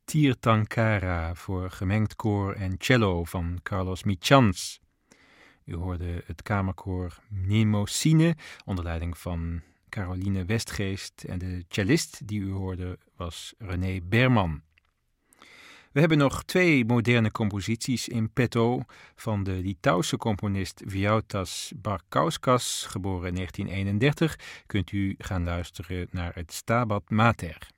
Tirtankara voor gemengd koor en cello van Carlos Michans. U hoorde het kamerkoor Mnemosine onder leiding van Caroline Westgeest en de cellist die u hoorde was René Berman. We hebben nog 2 moderne composities in petto van de Litouwse componist Vytautas Barkauskas, geboren in 1931. Kunt u gaan luisteren naar het Stabat Mater.